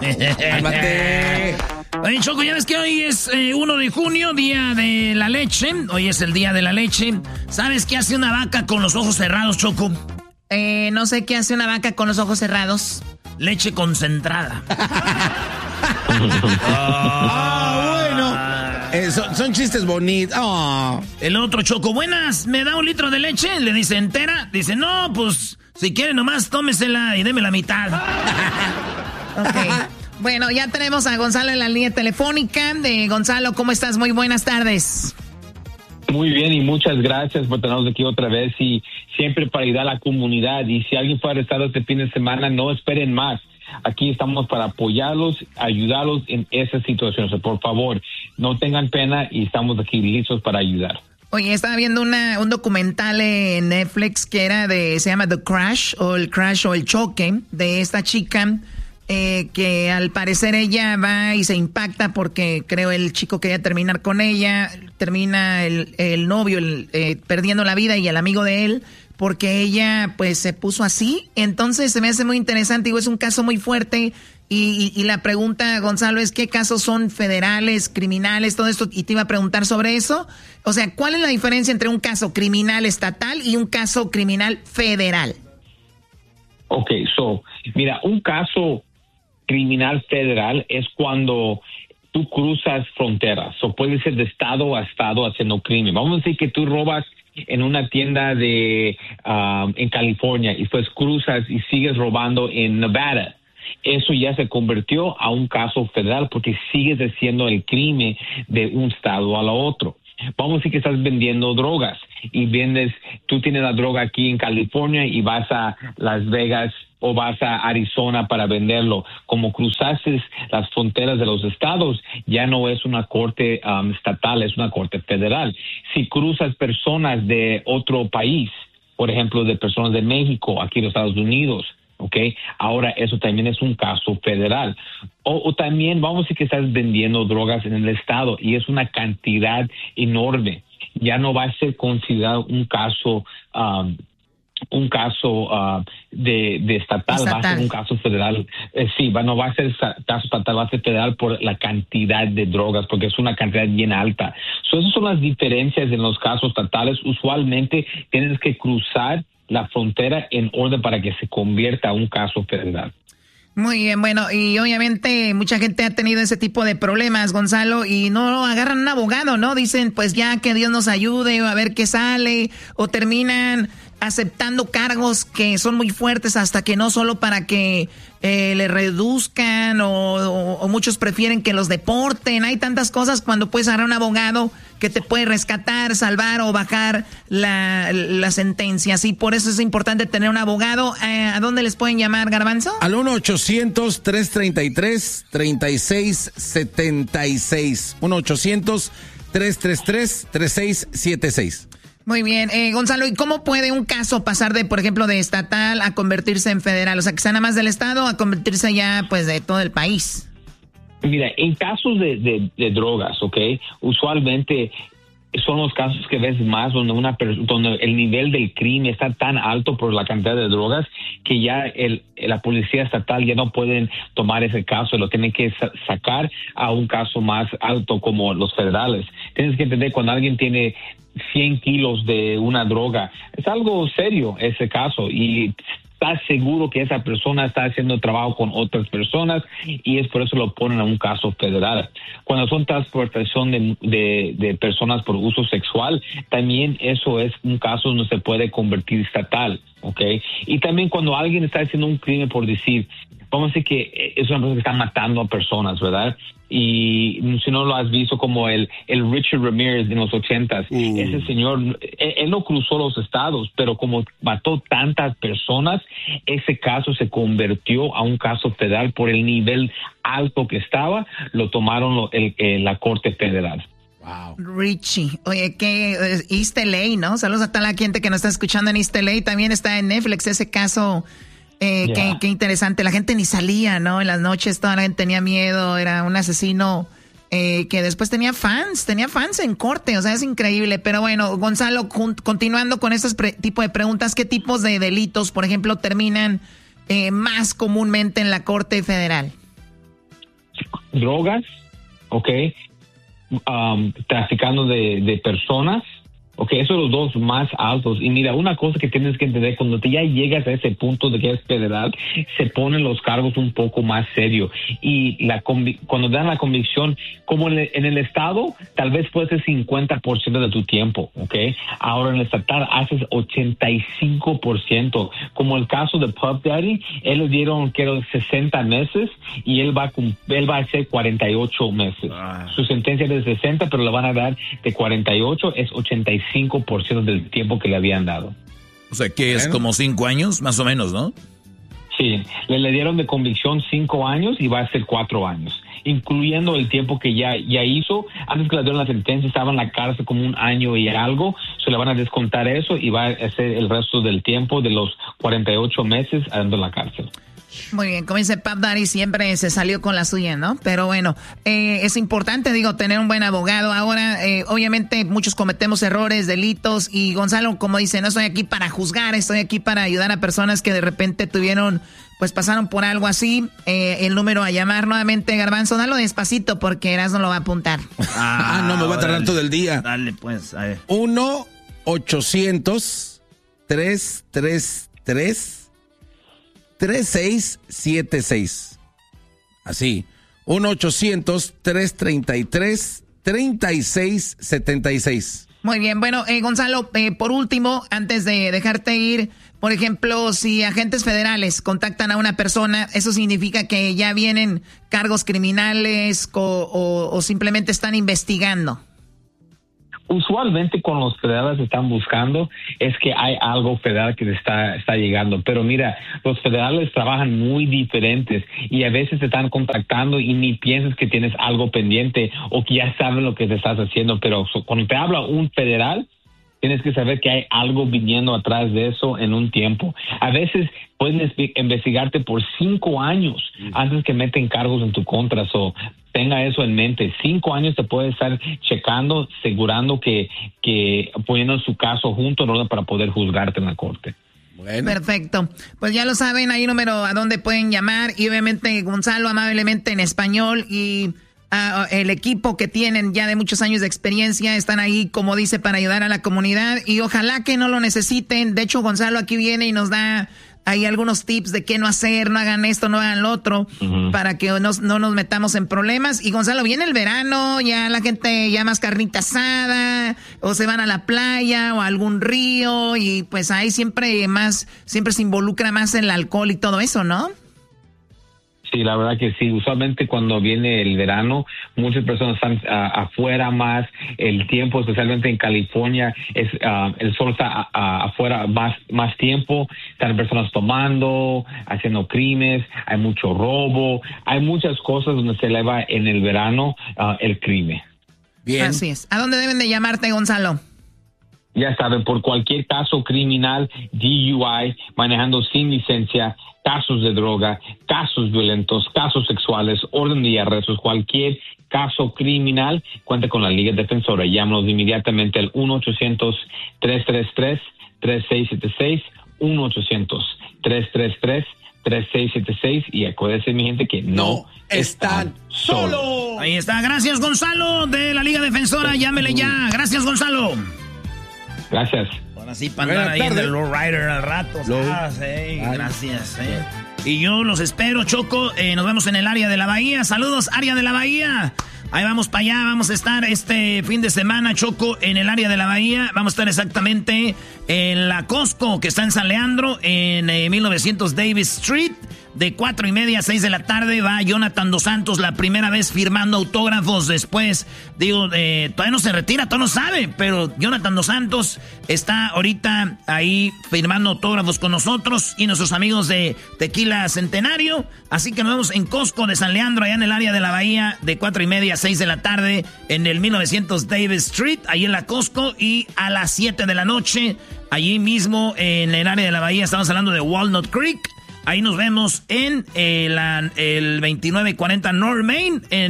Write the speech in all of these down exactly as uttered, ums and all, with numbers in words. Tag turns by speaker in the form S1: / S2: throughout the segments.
S1: ¡Cálmate!
S2: Oye, Choco, ya ves que hoy es eh, uno de junio, día de la leche. Hoy es el día de la leche. ¿Sabes qué hace una vaca con los ojos cerrados, Choco?
S3: Eh, no sé qué hace una vaca con los ojos cerrados.
S2: Leche concentrada.
S1: Ah, bueno. Eh, son, son chistes bonitos. Oh.
S2: El otro, Choco, buenas, ¿me da un litro de leche? Le dice, ¿entera? Dice, no, pues, si quiere nomás tómesela y deme la mitad.
S3: Ok. Bueno, ya tenemos a Gonzalo en la línea telefónica. De Gonzalo, ¿cómo estás? Muy buenas tardes.
S4: Muy bien y muchas gracias por tenernos aquí otra vez y siempre para ayudar a la comunidad. Y si alguien fue arrestado este fin de semana, no esperen más. Aquí estamos para apoyarlos, ayudarlos en esas situaciones. Por favor, no tengan pena y estamos aquí listos para ayudar.
S3: Oye, estaba viendo una, un documental en Netflix que era de, se llama The Crash o el Crash o el Choque, de esta chica eh, que al parecer ella va y se impacta porque creo el chico quería terminar con ella, termina el, el novio el, eh, perdiendo la vida y el amigo de él porque ella pues se puso así. Entonces se me hace muy interesante, digo, es un caso muy fuerte. Y, y, y la pregunta, Gonzalo, es ¿qué casos son federales, criminales, todo esto? Y te iba a preguntar sobre eso. O sea, ¿cuál es la diferencia entre un caso criminal estatal y un caso criminal federal?
S4: Ok, so, mira, un caso criminal federal es cuando tú cruzas fronteras. O puede ser de estado a estado haciendo crimen. Vamos a decir que tú robas en una tienda de um, en California y pues cruzas y sigues robando en Nevada. Eso ya se convirtió a un caso federal porque sigues haciendo el crimen de un estado a la otro. Vamos a decir que estás vendiendo drogas y vendes, tú tienes la droga aquí en California y vas a Las Vegas o vas a Arizona para venderlo. Como cruzaste las fronteras de los estados, ya no es una corte um, estatal, es una corte federal. Si cruzas personas de otro país, por ejemplo, de personas de México, aquí en los Estados Unidos, okay, ahora eso también es un caso federal. O, o también vamos a decir que estás vendiendo drogas en el estado y es una cantidad enorme. Ya no va a ser considerado un caso um, un caso uh, de, de estatal, estatal, va a ser un caso federal. Eh, sí, va, no va a ser caso estatal, va a ser federal por la cantidad de drogas, porque es una cantidad bien alta. So, esas son las diferencias en los casos estatales. Usualmente tienes que cruzar la frontera en orden para que se convierta a un caso federal.
S3: Muy bien, bueno, y obviamente mucha gente ha tenido ese tipo de problemas, Gonzalo, y no agarran un abogado, ¿no? Dicen, pues ya que Dios nos ayude, o a ver qué sale, o terminan aceptando cargos que son muy fuertes hasta que no solo para que eh, le reduzcan o, o, o muchos prefieren que los deporten. Hay tantas cosas cuando puedes agarrar un abogado que te puede rescatar, salvar o bajar la, la sentencia. Sí, por eso es importante tener un abogado. Eh, ¿A dónde les pueden llamar, Garbanzo?
S1: Al uno ochocientos, tres treinta y tres, treinta y seis setenta y seis. uno ochocientos, tres treinta y tres, treinta y seis setenta y seis.
S3: Muy bien. Eh, Gonzalo, ¿y cómo puede un caso pasar de, por ejemplo, de estatal a convertirse en federal? O sea, que sea nada más del estado a convertirse ya, pues, de todo el país.
S4: Mira, en casos de, de, de drogas, ¿ok? Usualmente son los casos que ves más donde una donde el nivel del crimen está tan alto por la cantidad de drogas que ya el, la policía estatal ya no pueden tomar ese caso, lo tienen que sa- sacar a un caso más alto como los federales. Tienes que entender, cuando alguien tiene cien kilos de una droga, es algo serio ese caso y estás seguro que esa persona está haciendo trabajo con otras personas y es por eso lo ponen a un caso federal. Cuando son transportación de, de, de personas por uso sexual, también eso es un caso donde se puede convertir estatal, ¿ok? Y también cuando alguien está haciendo un crimen, por decir, vamos a decir que es una persona que está matando a personas, ¿verdad? Y si no lo has visto, como el, el Richard Ramirez de los ochentas, uh. ese señor, él, él no cruzó los estados, pero como mató tantas personas, ese caso se convirtió a un caso federal por el nivel alto que estaba, lo tomaron lo, el, el, la Corte Federal.
S3: Wow. Richie, oye, que East L A, ¿no? Saludos a toda la gente que nos está escuchando en East L A, también está en Netflix ese caso. Eh, yeah. qué, qué interesante, la gente ni salía, ¿no? En las noches toda la gente tenía miedo, era un asesino eh, que después tenía fans, tenía fans en corte, o sea, es increíble. Pero bueno, Gonzalo, continuando con este pre- tipo de preguntas, ¿qué tipos de delitos, por ejemplo, terminan eh, más comúnmente en la Corte Federal?
S4: drogas, ¿ok? Um, traficando de, de personas, ¿ok? Esos son los dos más altos. Y mira, una cosa que tienes que entender, cuando te ya llegas a ese punto de que es federal, se ponen los cargos un poco más serios. Y la convi- cuando dan la convicción, como en el, en el estado, tal vez puede ser cincuenta por ciento de tu tiempo, ¿ok? Ahora en el estatal haces ochenta y cinco por ciento. Como el caso de Puff Daddy, él le dieron, creo, sesenta meses y él va a, él va a hacer cuarenta y ocho meses. Ah. Su sentencia es de sesenta, pero le van a dar de cuarenta y ocho, es ochenta y cinco por ciento del tiempo que le habían dado.
S2: O sea, que es bueno, como cinco años, más o menos, ¿no?
S4: Sí, le, le dieron de convicción cinco años y va a ser cuatro años, incluyendo el tiempo que ya, ya hizo. Antes que le dieron la sentencia, estaba en la cárcel como un año y algo, se le van a descontar eso y va a hacer el resto del tiempo de los cuarenta y ocho meses adentro de la cárcel.
S3: Muy bien, como dice Puff Daddy, siempre se salió con la suya, ¿no? Pero bueno, eh, es importante, digo, tener un buen abogado. Ahora, eh, obviamente, muchos cometemos errores, delitos, y Gonzalo, como dice, no estoy aquí para juzgar, estoy aquí para ayudar a personas que de repente tuvieron, pues pasaron por algo así. Eh, el número a llamar nuevamente, Garbanzo, dalo despacito porque Erasmo lo va a apuntar.
S1: Ah, ah no, me va a tardar todo el día.
S2: Dale, pues, a ver.
S1: uno ochocientos, trescientos treinta y tres, treinta y seis setenta y seis. Así, uno ochocientos, trescientos treinta y tres, treinta y seis setenta y seis.
S3: Muy bien, bueno, eh, Gonzalo, eh, por último, antes de dejarte ir, por ejemplo, si agentes federales contactan a una persona, ¿eso significa que ya vienen cargos criminales o, o, o simplemente están investigando?
S4: Usualmente cuando los federales están buscando es que hay algo federal que está, está llegando. Pero mira, los federales trabajan muy diferentes y a veces te están contactando y ni piensas que tienes algo pendiente o que ya saben lo que te estás haciendo. Pero cuando te habla un federal, tienes que saber que hay algo viniendo atrás de eso en un tiempo. A veces pueden investigarte por cinco años antes que meten cargos en tu contra. So, tenga eso en mente. Cinco años te puede estar checando, asegurando que, que poniendo su caso junto en orden para poder juzgarte en la corte.
S3: Bueno. Perfecto. Pues ya lo saben, hay un número a donde pueden llamar y obviamente Gonzalo amablemente en español y uh, el equipo que tienen ya de muchos años de experiencia están ahí, como dice, para ayudar a la comunidad y ojalá que no lo necesiten. De hecho, Gonzalo aquí viene y nos da hay algunos tips de qué no hacer, no hagan esto, no hagan lo otro, uh-huh. para que no, no nos metamos en problemas. Y Gonzalo, viene el verano, ya la gente ya más carnita asada, o se van a la playa o a algún río, y pues ahí siempre más, siempre se involucra más el alcohol y todo eso, ¿no?
S4: Sí, la verdad que sí. Usualmente cuando viene el verano, muchas personas están uh, afuera más. El tiempo, especialmente en California, es uh, el sol está uh, afuera más más tiempo. Están personas tomando, haciendo crímenes, hay mucho robo. Hay muchas cosas donde se eleva en el verano uh, el crimen.
S3: Bien. Así es. ¿A dónde deben de llamarte, Gonzalo?
S4: Ya saben, por cualquier caso criminal, D U I, manejando sin licencia, casos de droga, casos violentos, casos sexuales, orden de arrestos, cualquier caso criminal, cuenta con la Liga Defensora. Llámanos inmediatamente al uno ochocientos, tres tres tres, tres seis siete seis, uno ochocientos, tres tres tres, tres seis siete seis y acuérdense, mi gente, que no, no están solos. Solo.
S2: Ahí está. Gracias, Gonzalo, de la Liga Defensora. Llámele ya. Gracias, Gonzalo.
S4: Gracias.
S2: Ahora sí, para andar ahí en el lowrider al rato. Ah, sí, gracias. Eh. Y yo los espero, Choco. Eh, nos vemos en el área de la Bahía. Saludos, área de la Bahía. Ahí vamos para allá. Vamos a estar este fin de semana, Choco, en el área de la Bahía. Vamos a estar exactamente en la Costco, que está en San Leandro, en eh, mil novecientos Davis Street. De cuatro y media a seis de la tarde va Jonathan Dos Santos, la primera vez firmando autógrafos después. Digo, eh, todavía no se retira, todavía no sabe, pero Jonathan Dos Santos está ahorita ahí firmando autógrafos con nosotros y nuestros amigos de Tequila Centenario. Así que nos vemos en Costco de San Leandro, allá en el área de la Bahía, de cuatro y media a seis de la tarde, en el mil novecientos Davis Street, ahí en la Costco, y a las siete de la noche, allí mismo en el área de la Bahía, estamos hablando de Walnut Creek. Ahí nos vemos en eh, la, el veintinueve cuarenta North Main, en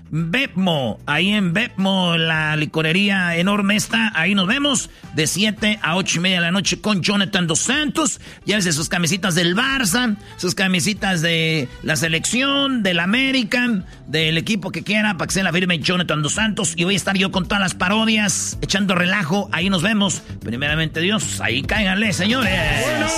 S2: Bepmo, ahí en Bepmo, la licorería enorme está, ahí nos vemos de siete a ocho y media de la noche con Jonathan Dos Santos. Llévese sus camisitas del Barça, sus camisitas de la selección, del American, del equipo que quiera, para que se la firme Jonathan Dos Santos. Y voy a estar yo con todas las parodias, echando relajo, ahí nos vemos. Primeramente Dios, ahí cáiganle, señores. Bueno.